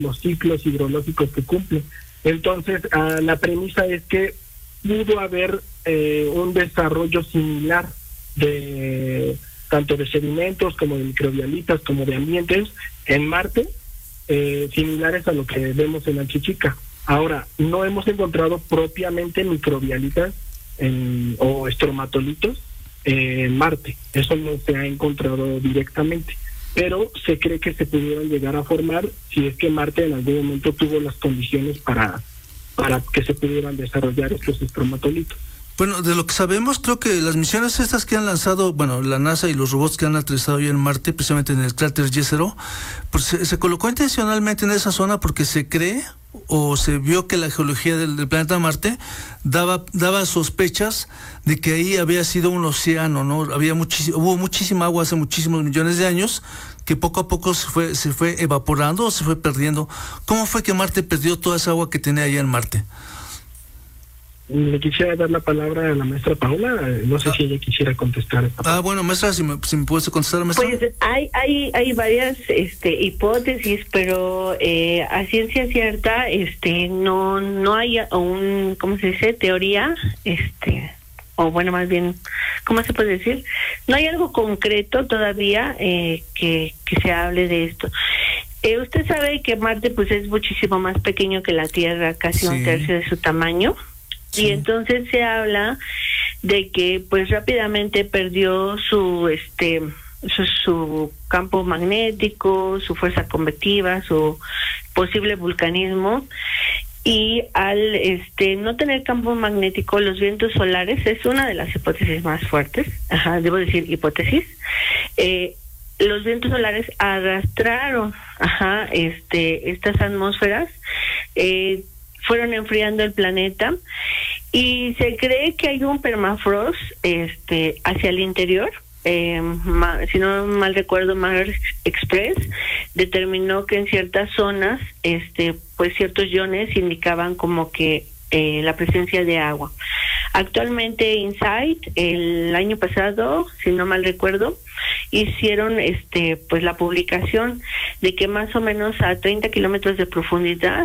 los ciclos hidrológicos que cumple. Entonces, la premisa es que pudo haber un desarrollo similar de tanto de sedimentos como de microbialitas como de ambientes en Marte, similares a lo que vemos en Anchichica. Ahora, no hemos encontrado propiamente microbialitas o estromatolitos en Marte. Eso no se ha encontrado directamente, pero se cree que se pudieron llegar a formar si es que Marte en algún momento tuvo las condiciones para que se pudieran desarrollar estos estromatolitos. Bueno, de lo que sabemos, creo que las misiones estas que han lanzado, bueno, la NASA y los robots que han aterrizado hoy en Marte, precisamente en el cráter Jezero, pues se colocó intencionalmente en esa zona porque se cree o se vio que la geología del planeta Marte daba sospechas de que ahí había sido un océano, ¿no? Hubo muchísima agua hace muchísimos millones de años que poco a poco se fue evaporando o se fue perdiendo. ¿Cómo fue que Marte perdió toda esa agua que tenía allá en Marte? Le quisiera dar la palabra a la maestra Paula, no sé si ella quisiera contestar esta bueno, maestra, si me puedes contestar, maestra. Pues hay varias hipótesis, pero a ciencia cierta no hay un, ¿cómo se dice? Teoría, o bueno, más bien, ¿cómo se puede decir? No hay algo concreto todavía que se hable de esto. Usted sabe que Marte pues es muchísimo más pequeño que la Tierra, casi un tercio de su tamaño. Sí. Y entonces se habla de que pues rápidamente perdió su campo magnético, su fuerza convectiva, su posible vulcanismo, y al no tener campo magnético, los vientos solares es una de las hipótesis más fuertes, debo decir hipótesis. Los vientos solares arrastraron estas atmósferas, fueron enfriando el planeta, y se cree que hay un permafrost hacia el interior. Si no mal recuerdo, Mars Express determinó que en ciertas zonas pues ciertos iones indicaban como que la presencia de agua. Actualmente InSight el año pasado, si no mal recuerdo, hicieron pues la publicación de que más o menos a 30 kilómetros de profundidad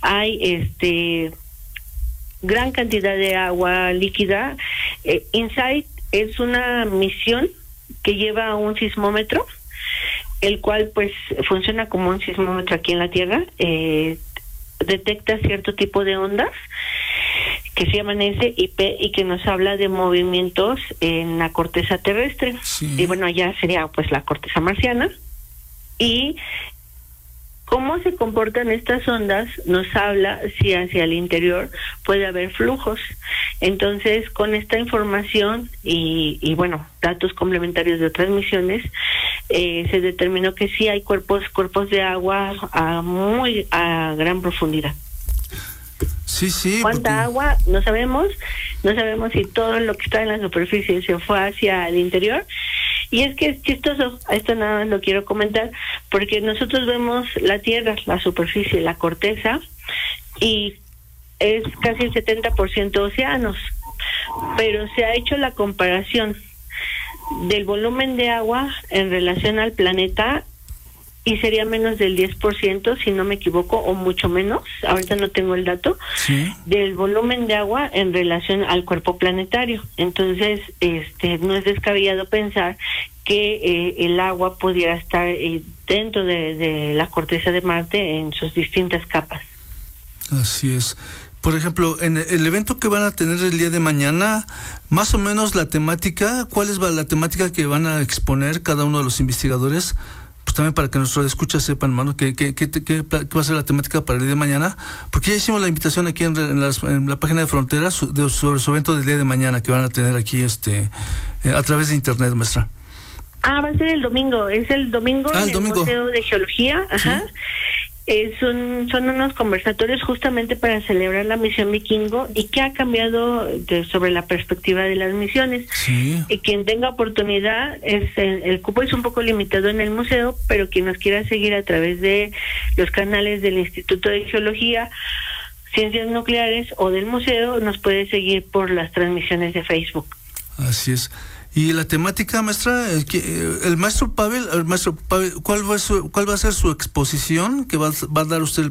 hay gran cantidad de agua líquida. InSight es una misión que lleva un sismómetro, el cual pues funciona como un sismómetro aquí en la Tierra, detecta cierto tipo de ondas que se llaman SIP y que nos habla de movimientos en la corteza terrestre. Sí. Y bueno, allá sería pues la corteza marciana. Y cómo se comportan estas ondas nos habla si hacia el interior puede haber flujos. Entonces, con esta información y bueno, datos complementarios de otras misiones, se determinó que sí hay cuerpos de agua a gran profundidad. Sí. ¿Cuánta agua? No sabemos si todo lo que está en la superficie se fue hacia el interior. Y es que es chistoso, esto nada más lo quiero comentar, porque nosotros vemos la Tierra, la superficie, la corteza, y es casi el 70% océanos, pero se ha hecho la comparación del volumen de agua en relación al planeta, y sería menos del 10%, si no me equivoco, o mucho menos, ahorita no tengo el dato, ¿sí?, del volumen de agua en relación al cuerpo planetario. Entonces, no es descabellado pensar que el agua pudiera estar dentro de la corteza de Marte en sus distintas capas. Así es. Por ejemplo, en el evento que van a tener el día de mañana, más o menos la temática, ¿cuál es la temática que van a exponer cada uno de los investigadores? Pues también para que nuestros escuchas sepan, hermano, qué va a ser la temática para el día de mañana, porque ya hicimos la invitación aquí en la página de Fronteras sobre su evento del día de mañana que van a tener aquí a través de internet, maestra. Va a ser el domingo, es el domingo en el Museo de Geología, ajá. ¿Sí? Son unos conversatorios justamente para celebrar la misión Vikingo y qué ha cambiado sobre la perspectiva de las misiones. Sí. Y quien tenga oportunidad, el cupo es un poco limitado en el museo, pero quien nos quiera seguir a través de los canales del Instituto de Geología, Ciencias Nucleares o del museo, nos puede seguir por las transmisiones de Facebook. Así es. Y la temática, maestra, el maestro Pavel, ¿cuál va a ser su exposición que va a dar usted